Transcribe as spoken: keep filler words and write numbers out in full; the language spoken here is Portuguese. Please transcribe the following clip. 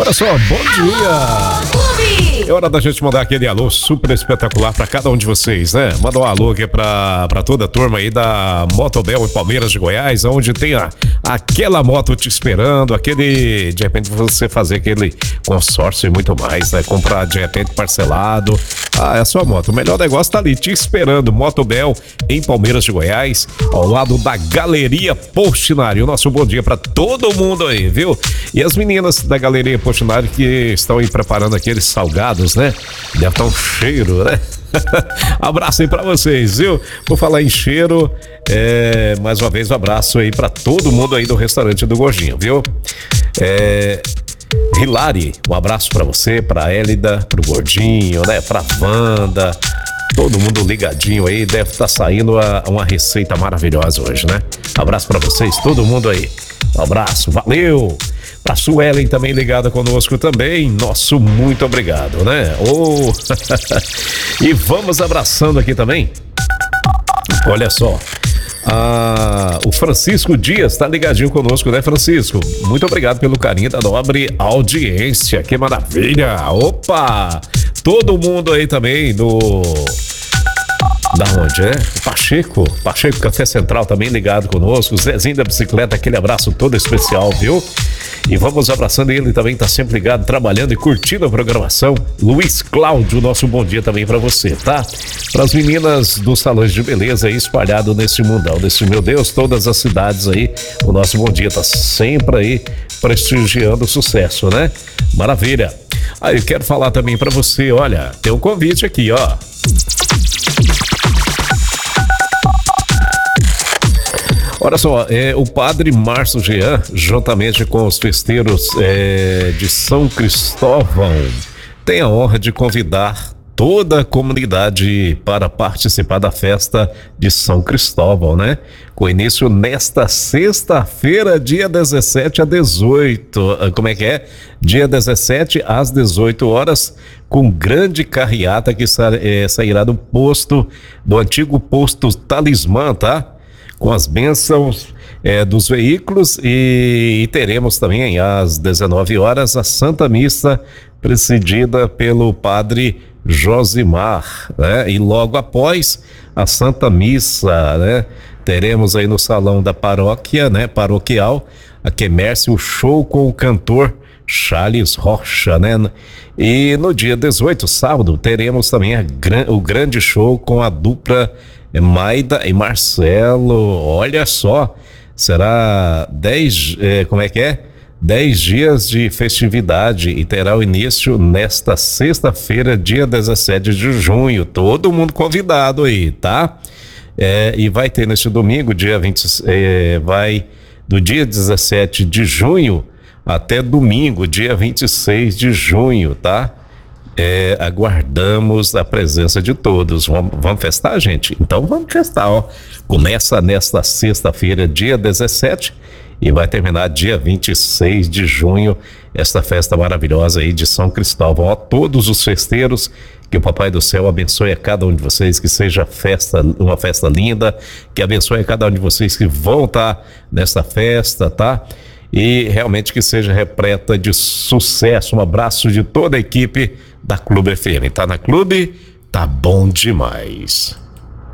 Olha só, bom dia! É hora da gente mandar aquele alô super espetacular pra cada um de vocês, né? Manda um alô aqui pra, pra toda a turma aí da Motobel em Palmeiras de Goiás, onde tem a, aquela moto te esperando, aquele, de repente você fazer aquele consórcio e muito mais, né? Comprar de repente parcelado. Ah, é a sua moto. O melhor negócio tá ali te esperando. Motobel em Palmeiras de Goiás, ao lado da Galeria Postinari. O nosso bom dia pra todo mundo aí, viu? E as meninas da Galeria Postinari que estão aí preparando aqueles salgados, né? Deve estar um cheiro, né? Abraço aí pra vocês, viu? Por falar em cheiro, é, mais uma vez um abraço aí pra todo mundo aí do restaurante do Gordinho, viu? É... Hilari, um abraço pra você, pra Élida, pro Gordinho, né? Pra Wanda, todo mundo ligadinho aí, deve estar saindo a, uma receita maravilhosa hoje, né? Abraço pra vocês, todo mundo aí. Um abraço, valeu! Pra Suelen também ligada conosco também, nosso muito obrigado, né? Oh. E vamos abraçando aqui também. Olha só, ah, o Francisco Dias tá ligadinho conosco, né, Francisco? Muito obrigado pelo carinho da nobre audiência, que maravilha! Opa! Todo mundo aí também do... Da onde, é? Pacheco, Pacheco Café Central também ligado conosco, Zezinho da Bicicleta, aquele abraço todo especial, viu? E vamos abraçando ele, também tá sempre ligado, trabalhando e curtindo a programação. Luiz Cláudio, nosso bom dia também pra você, tá? Para as meninas dos salões de beleza aí espalhado nesse mundão, nesse, meu Deus, todas as cidades aí, o nosso bom dia tá sempre aí prestigiando o sucesso, né? Maravilha! Aí eu quero falar também pra você, olha, tem um convite aqui, ó. Olha só, é, o padre Márcio Jean, juntamente com os festeiros é, de São Cristóvão, tem a honra de convidar toda a comunidade para participar da festa de São Cristóvão, né? Com início nesta sexta-feira, dia dezessete a dezoito. Como é que é? Dia dezessete às dezoito horas, com grande carreata que sa- é, sairá do posto, do antigo posto Talismã, tá? Com as bênçãos é, dos veículos e, e teremos também às dezenove horas a Santa Missa presidida pelo padre Josimar, né? E logo após a Santa Missa, né? Teremos aí no salão da paróquia, né? Paroquial, a quermesse, o show com o cantor Charles Rocha, né? E no dia dezoito, sábado, teremos também a, o grande show com a dupla Maida e Marcelo. Olha só, será dez, eh, como é que é? dez dias de festividade e terá o início nesta sexta-feira, dia dezessete de junho. Todo mundo convidado aí, tá? É, e vai ter neste domingo, dia vinte, é, vai do dia dezessete de junho até domingo, dia vinte e seis de junho, tá? É, aguardamos a presença de todos. Vamos, vamos festar, gente? Então vamos festar, ó. Começa nesta sexta-feira, dia dezessete, e vai terminar dia vinte e seis de junho, esta festa maravilhosa aí de São Cristóvão. Ó, todos os festeiros, que o Papai do Céu abençoe a cada um de vocês, que seja festa, uma festa linda, que abençoe a cada um de vocês que vão estar nesta festa, tá? E realmente que seja repleta de sucesso. Um abraço de toda a equipe da Clube F M. Tá na Clube? Tá bom demais.